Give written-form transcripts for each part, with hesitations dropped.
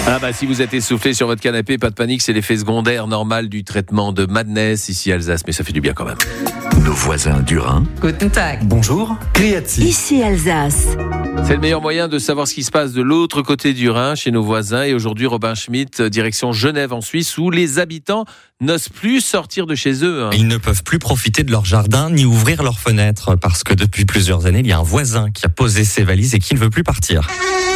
Ah bah si vous êtes essoufflé sur votre canapé, pas de panique, c'est l'effet secondaire normal du traitement de Madness ici à Alsace, mais ça fait du bien quand même. Nos voisins du Rhin. Guten Tag. Bonjour, Griati. Ici Alsace. C'est le meilleur moyen de savoir ce qui se passe de l'autre côté du Rhin, chez nos voisins. Et aujourd'hui, Robin Schmitt, direction Genève en Suisse, où les habitants n'osent plus sortir de chez eux. Ils ne peuvent plus profiter de leur jardin ni ouvrir leurs fenêtres parce que depuis plusieurs années, il y a un voisin qui a posé ses valises et qui ne veut plus partir.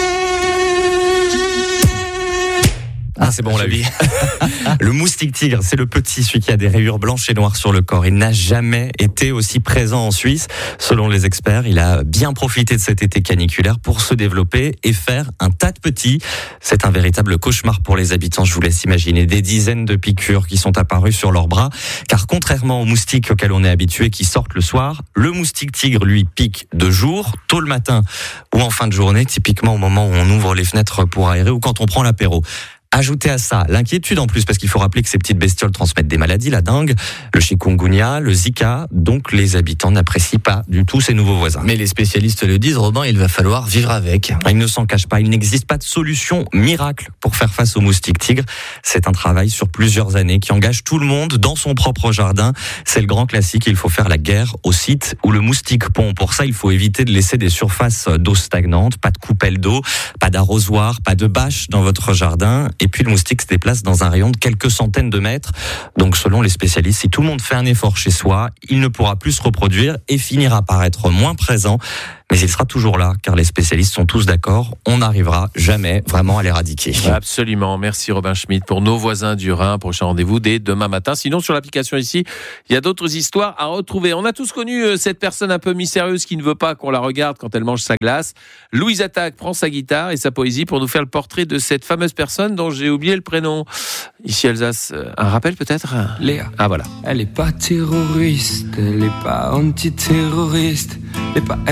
Ah, c'est bon, on l'a vu. Le moustique tigre, c'est le petit, celui qui a des rayures blanches et noires sur le corps. Il n'a jamais été aussi présent en Suisse. Selon les experts, il a bien profité de cet été caniculaire pour se développer et faire un tas de petits. C'est un véritable cauchemar pour les habitants. Je vous laisse imaginer des dizaines de piqûres qui sont apparues sur leurs bras. Car contrairement aux moustiques auxquels on est habitué qui sortent le soir, le moustique tigre, lui, pique de jour, tôt le matin ou en fin de journée, typiquement au moment où on ouvre les fenêtres pour aérer ou quand on prend l'apéro. Ajoutez à ça l'inquiétude en plus, parce qu'il faut rappeler que ces petites bestioles transmettent des maladies, la dengue, le chikungunya, le zika, donc les habitants n'apprécient pas du tout ces nouveaux voisins. Mais les spécialistes le disent, Robin, il va falloir vivre avec. Ils ne s'en cachent pas, il n'existe pas de solution miracle pour faire face aux moustiques tigres. C'est un travail sur plusieurs années qui engage tout le monde dans son propre jardin. C'est le grand classique, il faut faire la guerre au site où le moustique pond. Pour ça, il faut éviter de laisser des surfaces d'eau stagnantes, pas de coupelle d'eau, pas d'arrosoir, pas de bâche dans votre jardin. Et puis le moustique se déplace dans un rayon de quelques centaines de mètres. Donc selon les spécialistes, si tout le monde fait un effort chez soi, il ne pourra plus se reproduire et finira par être moins présent. Mais il sera toujours là, car les spécialistes sont tous d'accord, on n'arrivera jamais vraiment à l'éradiquer. Absolument, merci Robin Schmitt pour Nos voisins du Rhin. Prochain rendez-vous dès demain matin. Sinon, sur l'application ici, il y a d'autres histoires à retrouver. On a tous connu cette personne un peu mystérieuse qui ne veut pas qu'on la regarde quand elle mange sa glace. Louise Attaque prend sa guitare et sa poésie pour nous faire le portrait de cette fameuse personne dont j'ai oublié le prénom. Ici Alsace, un rappel peut-être ? Léa. Ah voilà. Elle est pas terroriste, elle est pas antiterroriste, elle est pas